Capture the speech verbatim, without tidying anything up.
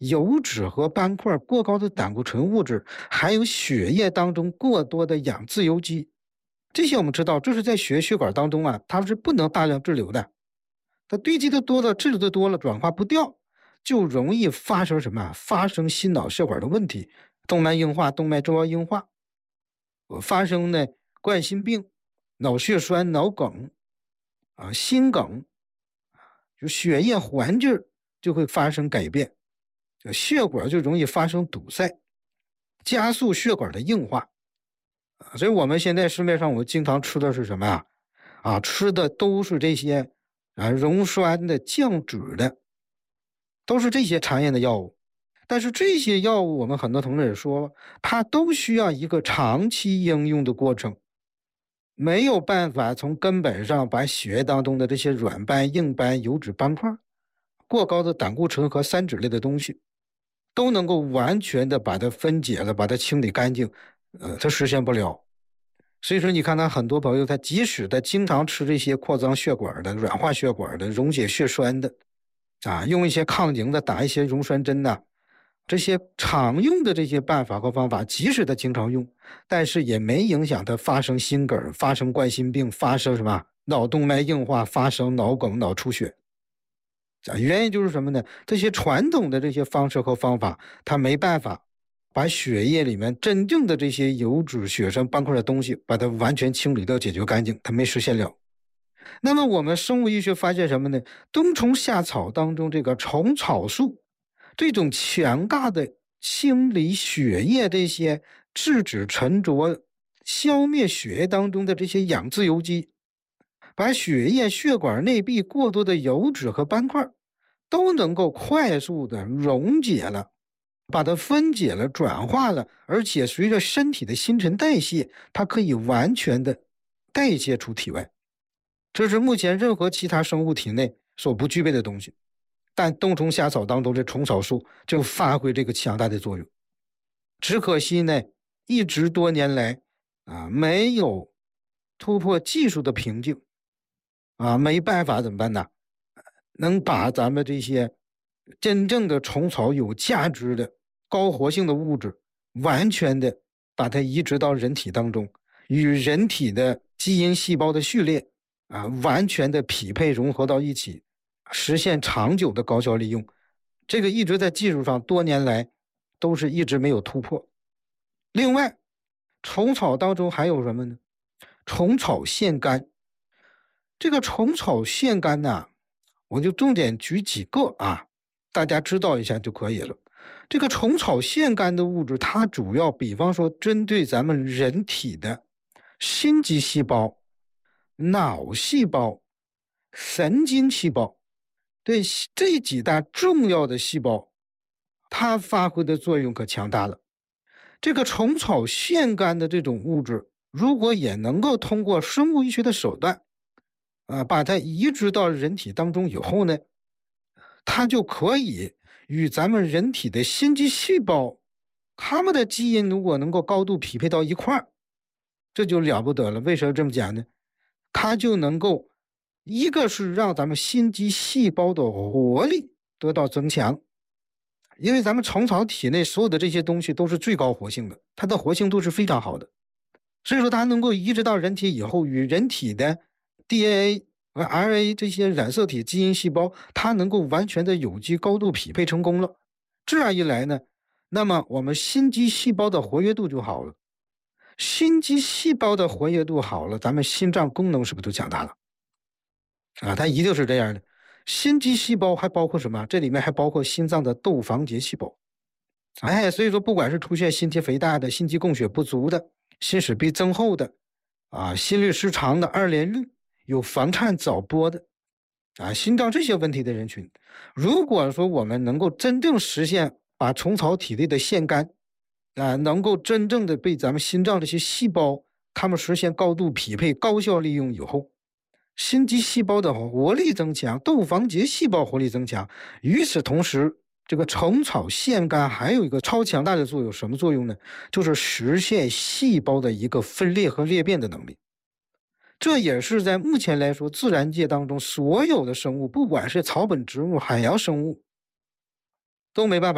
油脂和斑块、过高的胆固醇物质，还有血液当中过多的氧自由基。这些我们知道，这是在血液血管当中啊，它是不能大量滞留的。它堆积的多了，滞留的多了，转化不掉，就容易发生什么？发生心脑血管的问题，动脉硬化、动脉粥样硬化，发生呢冠心病、脑血栓、脑梗啊、心梗，就血液环境就会发生改变，血管就容易发生堵塞，加速血管的硬化。所以我们现在市面上我们经常吃的是什么啊？啊，吃的都是这些啊溶栓的、降脂的，都是这些常见的药物。但是这些药物，我们很多同志也说，它都需要一个长期应用的过程，没有办法从根本上把血液当中的这些软斑、硬斑、油脂斑块、过高的胆固醇和三酯类的东西，都能够完全的把它分解了，把它清理干净，呃，它实现不了。所以说，你看他很多朋友，他即使他经常吃这些扩张血管的、软化血管的、溶解血栓的，啊，用一些抗凝的、打一些溶栓针呐、啊，这些常用的这些办法和方法，即使他经常用，但是也没影响他发生心梗、发生冠心病、发生什么脑动脉硬化、发生脑梗、脑出血。啊，原因就是什么呢？这些传统的这些方式和方法，它没办法把血液里面真正的这些油脂、血栓、斑块的东西，把它完全清理掉、解决干净，它没实现了。那么我们生物医学发现什么呢？冬虫夏草当中这个虫草素，这种强大的清理血液这些制止沉着、消灭血液当中的这些氧自由基，把血液血管内壁过多的油脂和斑块都能够快速的溶解了，把它分解了、转化了，而且随着身体的新陈代谢，它可以完全的代谢出体外。这是目前任何其他生物体内所不具备的东西，但冬虫夏草当中的虫草素就发挥这个强大的作用。只可惜呢，一直多年来啊没有突破技术的瓶颈，啊没办法怎么办呢？能把咱们这些真正的虫草有价值的高活性的物质，完全的把它移植到人体当中，与人体的基因细胞的序列啊，完全的匹配融合到一起，实现长久的高效利用。这个一直在技术上多年来都是一直没有突破。另外，虫草当中还有什么呢？虫草腺苷。这个虫草腺苷呢，我就重点举几个啊，大家知道一下就可以了。这个虫草腺苷的物质，它主要比方说针对咱们人体的心肌细胞、脑细胞、神经细胞，对这几大重要的细胞，它发挥的作用可强大了。这个虫草腺苷的这种物质，如果也能够通过生物医学的手段啊，把它移植到人体当中以后呢，它就可以与咱们人体的心肌细胞，它们的基因如果能够高度匹配到一块儿，这就了不得了。为什么这么讲呢？它就能够，一个是让咱们心肌细胞的活力得到增强，因为咱们虫草体内所有的这些东西都是最高活性的，它的活性度是非常好的，所以说它能够移植到人体以后，与人体的 D N A 和 R N A 这些染色体基因细胞，它能够完全的有机高度匹配成功了。这样一来呢，那么我们心肌细胞的活跃度就好了。心肌细胞的活跃度好了，咱们心脏功能是不是就强大了？啊，它一定是这样的。心肌细胞还包括什么？这里面还包括心脏的窦房结细胞。哎，所以说不管是出现心肌肥大的、心肌供血不足的、心室壁增厚的、啊心律失常的、二联律、有房颤早剥的、啊心脏这些问题的人群，如果说我们能够真正实现把虫草体内的腺苷啊，能够真正的被咱们心脏这些细胞，它们实现高度匹配、高效利用以后，心肌细胞的活力增强，窦房结细胞活力增强。与此同时，这个虫草腺苷还有一个超强大的作用，什么作用呢？就是实现细胞的一个分裂和裂变的能力。这也是在目前来说，自然界当中所有的生物，不管是草本植物、海洋生物，都没办法